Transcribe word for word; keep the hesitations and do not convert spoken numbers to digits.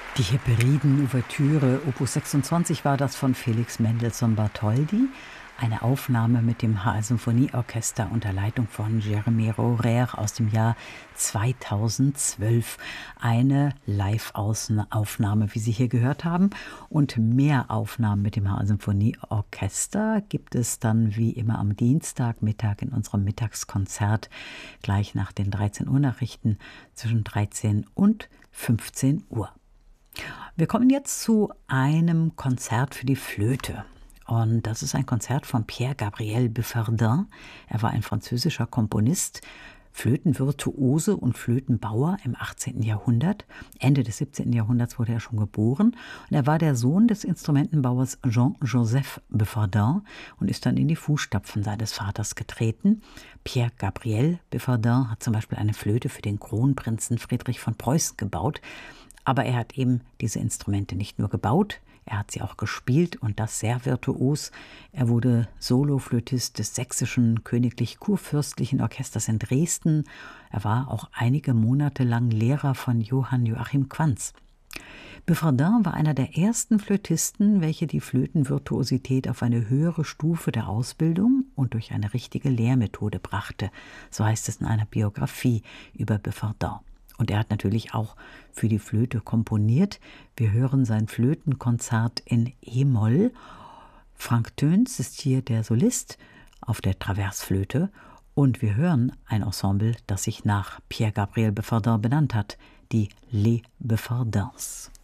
Die Hebriden-Ouvertüre, Opus sechsundzwanzig, war das von Felix Mendelssohn Bartholdy. Eine Aufnahme mit dem H Symphonieorchester unter Leitung von Jérémie Rhorer aus dem Jahr zweitausendzwölf. Eine Live-Aufnahme, wie Sie hier gehört haben. Und mehr Aufnahmen mit dem H Symphonieorchester gibt es dann wie immer am Dienstagmittag in unserem Mittagskonzert gleich nach den dreizehn Uhr Nachrichten zwischen dreizehn und fünfzehn Uhr. Wir kommen jetzt zu einem Konzert für die Flöte. Und das ist ein Konzert von Pierre Gabriel Buffardin. Er war ein französischer Komponist, Flötenvirtuose und Flötenbauer im achtzehnten Jahrhundert. Ende des siebzehnten Jahrhunderts wurde er schon geboren. Und er war der Sohn des Instrumentenbauers Jean-Joseph Buffardin und ist dann in die Fußstapfen seines Vaters getreten. Pierre Gabriel Buffardin hat zum Beispiel eine Flöte für den Kronprinzen Friedrich von Preußen gebaut. Aber er hat eben diese Instrumente nicht nur gebaut, er hat sie auch gespielt und das sehr virtuos. Er wurde Soloflötist des Sächsischen Königlich Kurfürstlichen Orchesters in Dresden. Er war auch einige Monate lang Lehrer von Johann Joachim Quanz. Buffardin war einer der ersten Flötisten, welche die Flötenvirtuosität auf eine höhere Stufe der Ausbildung und durch eine richtige Lehrmethode brachte. So heißt es in einer Biografie über Buffardin. Und er hat natürlich auch für die Flöte komponiert. Wir hören sein Flötenkonzert in E-Moll. Frank Töns ist hier der Solist auf der Traversflöte. Und wir hören ein Ensemble, das sich nach Pierre Gabriel Buffardin benannt hat, die Les Buffardins.